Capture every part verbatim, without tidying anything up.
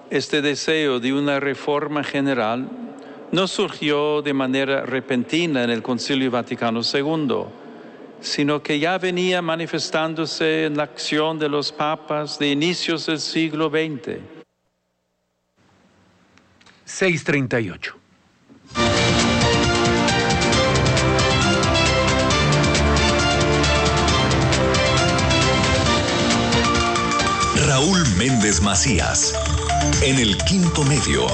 Este deseo de una reforma general no surgió de manera repentina en el Concilio Vaticano segundo, sino que ya venía manifestándose en la acción de los papas de inicios del siglo veinte. seis treinta y ocho. Raúl Méndez Macías, en el Quinto Medio.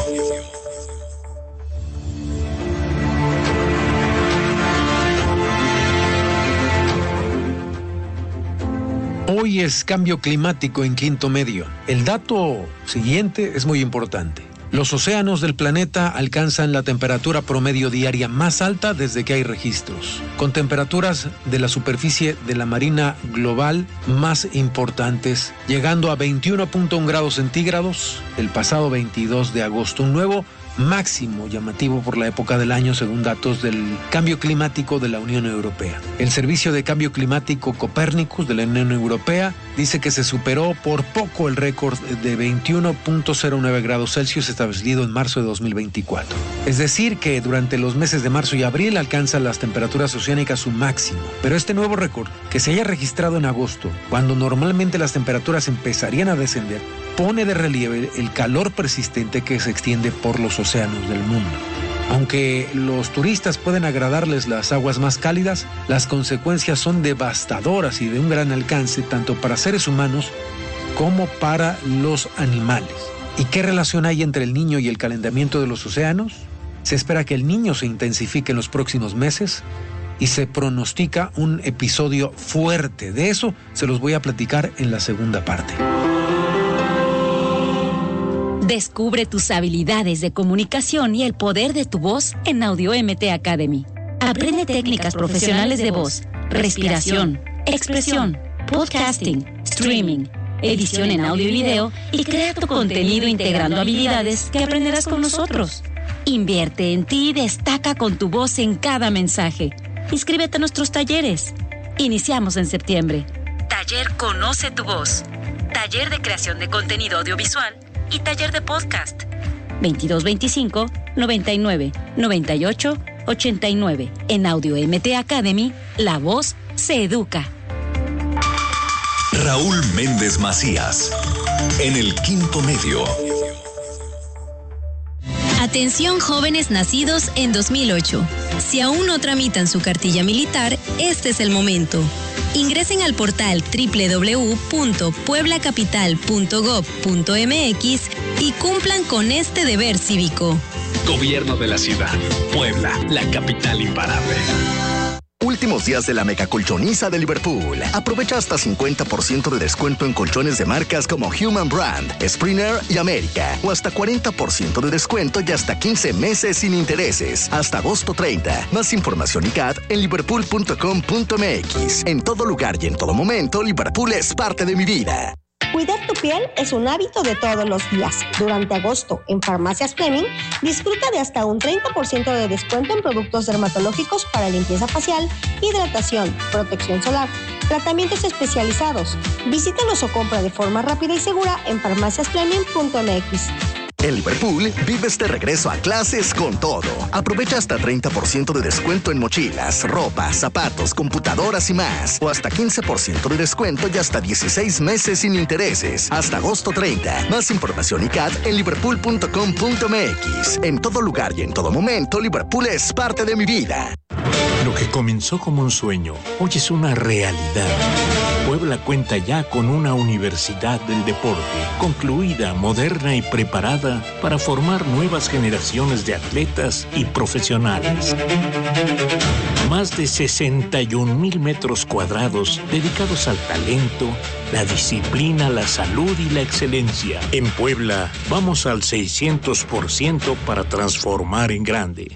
Hoy es cambio climático en Quinto Medio. El dato siguiente es muy importante. Los océanos del planeta alcanzan la temperatura promedio diaria más alta desde que hay registros, con temperaturas de la superficie de la marina global más importantes, llegando a veintiuno punto uno grados centígrados el pasado veintidós de agosto, un nuevo máximo llamativo por la época del año según datos del cambio climático de la Unión Europea. El Servicio de Cambio Climático Copérnicus de la Unión Europea dice que se superó por poco el récord de veintiuno punto cero nueve grados Celsius establecido en marzo de dos mil veinticuatro. Es decir, que durante los meses de marzo y abril alcanzan las temperaturas oceánicas su máximo. Pero este nuevo récord, que se haya registrado en agosto, cuando normalmente las temperaturas empezarían a descender, pone de relieve el calor persistente que se extiende por los océanos del mundo. Aunque los turistas pueden agradarles las aguas más cálidas, las consecuencias son devastadoras y de un gran alcance tanto para seres humanos como para los animales. ¿Y qué relación hay entre el Niño y el calentamiento de los océanos? Se espera que el Niño se intensifique en los próximos meses y se pronostica un episodio fuerte. De eso se los voy a platicar en la segunda parte. Descubre tus habilidades de comunicación y el poder de tu voz en Audio M T Academy. Aprende técnicas profesionales de voz, respiración, expresión, podcasting, streaming, edición en audio y video y crea tu contenido integrando habilidades que aprenderás con nosotros. Invierte en ti y destaca con tu voz en cada mensaje. Inscríbete a nuestros talleres. Iniciamos en septiembre. Taller Conoce tu voz. Taller de creación de contenido audiovisual y taller de podcast. veintidós veinticinco, noventa y nueve, noventa y ocho, ochenta y nueve. En Audio M T Academy, la voz se educa. Raúl Méndez Macías, en el Quinto Medio. Atención jóvenes nacidos en dos mil ocho. Si aún no tramitan su cartilla militar, este es el momento. Ingresen al portal doble u doble u doble u punto puebla capital punto gob punto m x y cumplan con este deber cívico. Gobierno de la Ciudad. Puebla, la capital imparable. Últimos días de la mega colchoniza de Liverpool. Aprovecha hasta cincuenta por ciento de descuento en colchones de marcas como Human Brand, Springer y América. O hasta cuarenta por ciento de descuento y hasta quince meses sin intereses. Hasta agosto treinta. Más información y C A D en liverpool punto com punto m x. En todo lugar y en todo momento, Liverpool es parte de mi vida. Cuidar tu piel es un hábito de todos los días. Durante agosto, en Farmacias Fleming, disfruta de hasta un treinta por ciento de descuento en productos dermatológicos para limpieza facial, hidratación, protección solar, tratamientos especializados. Visítanos o compra de forma rápida y segura en farmacias fleming punto m x. En Liverpool, vives de regreso a clases con todo. Aprovecha hasta treinta por ciento de descuento en mochilas, ropa, zapatos, computadoras y más. O hasta quince por ciento de descuento y hasta dieciséis meses sin intereses. Hasta agosto treinta. Más información y C A D en liverpool punto com punto m x. En todo lugar y en todo momento, Liverpool es parte de mi vida. Lo que comenzó como un sueño, hoy es una realidad. Puebla cuenta ya con una universidad del deporte, concluida, moderna y preparada para formar nuevas generaciones de atletas y profesionales. Más de sesenta y un mil metros cuadrados dedicados al talento, la disciplina, la salud y la excelencia. En Puebla, vamos al seiscientos por ciento para transformar en grande.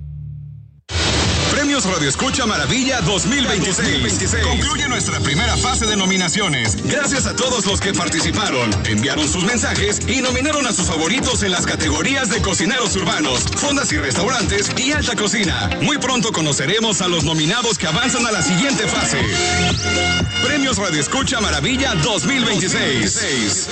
Premios Radio Escucha Maravilla dos mil veintiséis. Concluye nuestra primera fase de nominaciones. Gracias a todos los que participaron, enviaron sus mensajes y nominaron a sus favoritos en las categorías de cocineros urbanos, fondas y restaurantes y alta cocina. Muy pronto conoceremos a los nominados que avanzan a la siguiente fase. Premios Radio Escucha Maravilla dos mil veintiséis.